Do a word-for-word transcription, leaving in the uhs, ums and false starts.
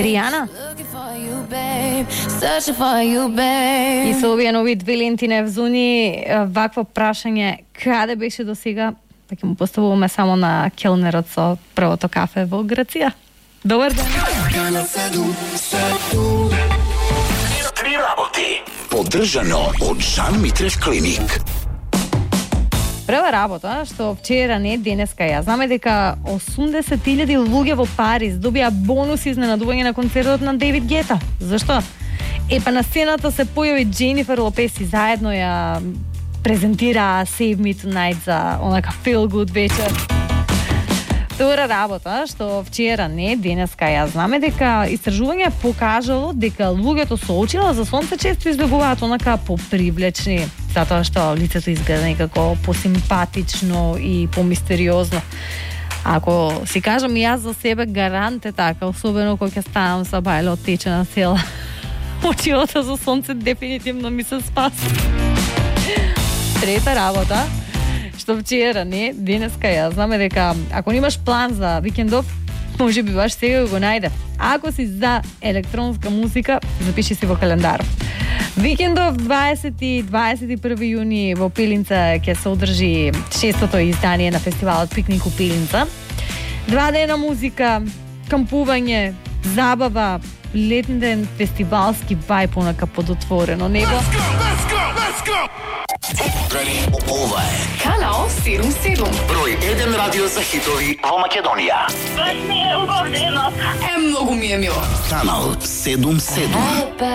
Ријана. И со овие нови две ленти Невзуни, вакво прашање, каде беше до сега? Па ќе му поставуваме само на келнерот со првото кафе во Грција. Добар ден. Три работи. Поддржано од Жан Митрев клиник. Прва работа, што вчера, не денеска, ја знаме дека осумдесет илјади луѓе во Париз добија бонус изненадување на концертот на Дейвид Гета. Зашто? Е, па на сцената се појави Дженифер Лопес и заедно ја презентира Save Me Tonight за онака feel good вечер. Втора работа, што вчера, не денеска, ја знаме дека истражување покажало дека луѓето со очила за сонце често изгледуваат онака попривлечни, затоа што лицето изгледа некако посимпатично и помистериозно. Ако си кажам и јас за себе, гарант е така, особено кога ќе ставам со бајле оттечена цела. Очилата за сонце дефинитивно ми се спаси. Трета работа, што вчера, не денеска, ја знаме дека ако немаш план за викендов, може би баш сега го најде. Ако си за електронска музика, запиши си во календар. Викендов дваесет и дваесет и први јуни во Пилинца ќе се одржи шестото издание на фестивалот Пикник у Пилинца. Два дена музика, кампување, забава, летен ден, фестивалски вајб онака под отворено небо. Let's go, let's go, let's go. Ова е Канал седум седум. број еден радио за хитови во Македонија. Е, многу ми е мило. Канал седум седум.